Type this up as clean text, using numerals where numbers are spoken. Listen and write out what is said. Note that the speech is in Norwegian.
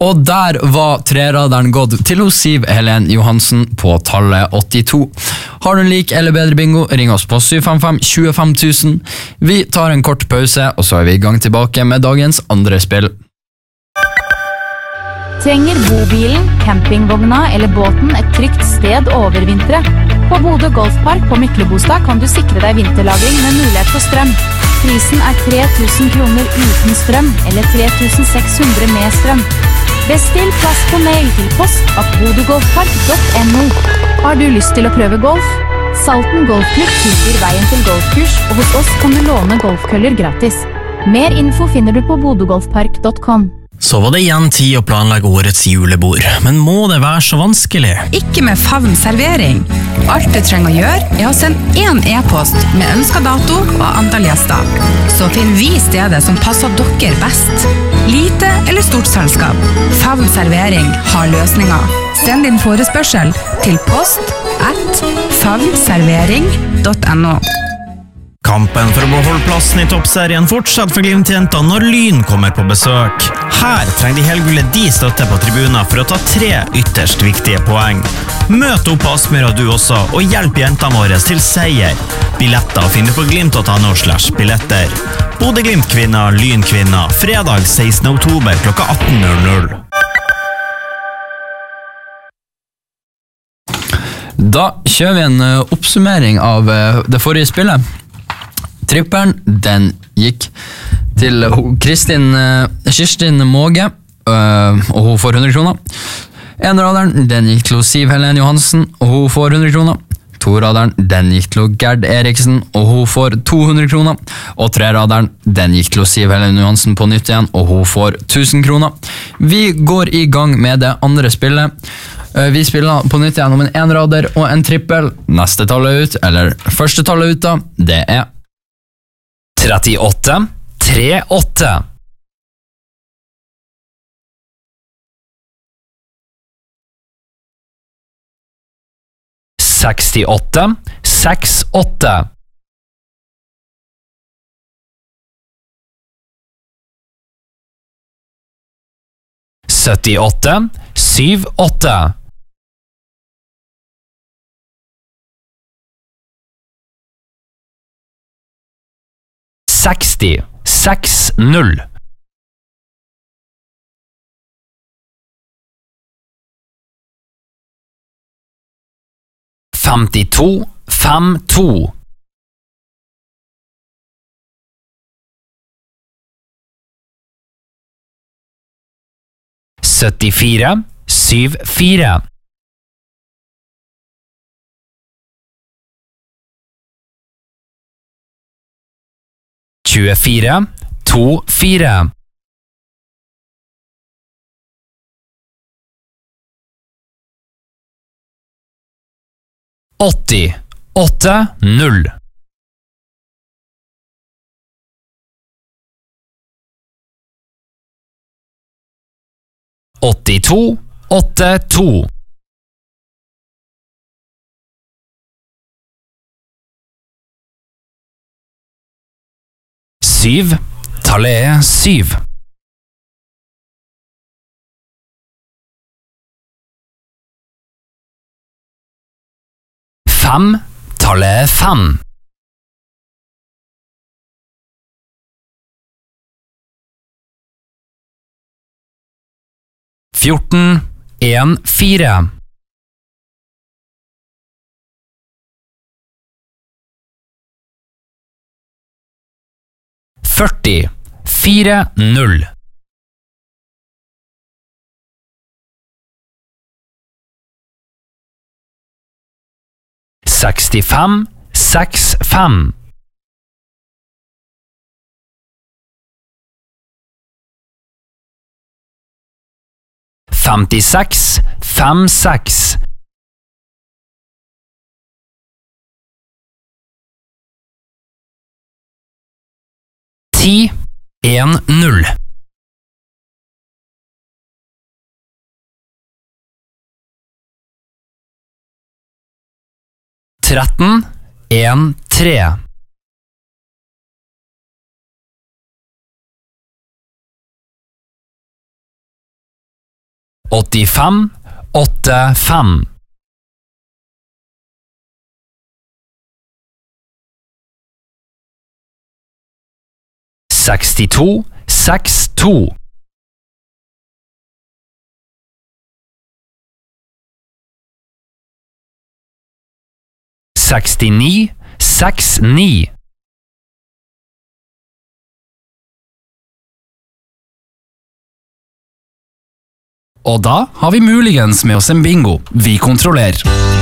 Og der var treraderen gått til hos Siv Helen Johansen på tallet 82. Har du en lik eller bedre bingo, ring oss på 755 25 000. Vi tar en kort pause, og så er vi i gang tilbake med dagens andre spill. Trenger bobilen, campingvogna eller båten et trygt sted å overvintre? På Bodø Golfpark på Myklebostad kan du sikre deg vinterlagring med mulighet for strøm. Prisen er 3.000 kroner uten strøm, eller 3.600 med strøm. Bestill plass på mail til post@bodøgolfpark.no. Har du lyst til å prøve golf? Salten Golfklubb tilbyr veien til golfkurs, og hos oss kan du låne golfkøller gratis. Mer info finner du på bodøgolfpark.com. Så var det igjen tid å planlegge årets julebord, men må det være så vanskelig? Ikke med Favn servering. Alt du trenger å gjøre er å sende en e-post med ønsket dato og antall gjester. Så finner vi stedet som passer dere best. Lite eller stort selskap. Favn servering har løsninger. Send din forespørsel til post@favnservering.no. Kampen for å beholde plassen i toppserien fortsatt for Glimt-jenta når Lyn kommer på besøk. Her trenger de helgullet de støtte på tribuner for å ta 3 ytterst viktige poeng. Møt opp på Aspmyra du også, og hjelp jentene våre til seier. Billetter finner du på glimt.no/billetter. Bodø Glimt-kvinner, Lyn-kvinner, fredag 16. oktober klokka 18:00. Da kjører vi en oppsummering av det forrige spillet. Tripperen, den gikk til Kirstin Måge, og hun får 100 kroner. Enraderen, den gikk til Siv Helen Johansen, og hun får 100 kroner. Toraderen, den gikk til Gerd Eriksen, og hun får 200 kroner. Og treraderen, den gikk til Siv Helen Johansen på nytt igjen, og hun får 1000 kroner. Vi går i gang med det andre spillet. Vi spiller på nytt igjen om en enrader og en trippel. Neste tallet ut, eller første tallet ut da, det er 38 38 68 68 78 78 60 60 52 52 74 74 24 24 80 80 82 82 7 tallet er 7 5 tallet er 5 14 1 4 40 4 0 65 65 56 56 10 1 0 13 1 3 85 85 62 62 69 69 Og da har vi muligens med oss en bingo. Vi kontrollerer.